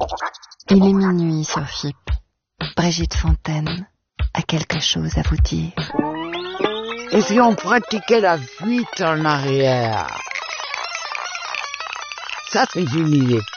Il est minuit sur FIP. Brigitte Fontaine a quelque chose à vous dire. Et si on pratiquait la fuite en arrière? Ça, c'est une idée.